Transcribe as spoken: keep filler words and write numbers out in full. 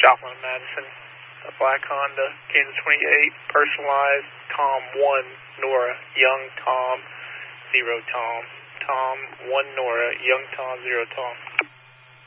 Joplin, Madison. A black Honda, Kansas twenty-eight, personalized, Tom one, Nora, Young Tom, zero Tom. Tom one, Nora, Young Tom, zero Tom.